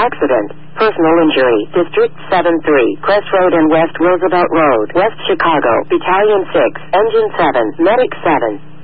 Accident. Personal injury. District 7-3. Crest Road and West Roosevelt Road. West Chicago. Battalion 6. Engine 7. Medic 7.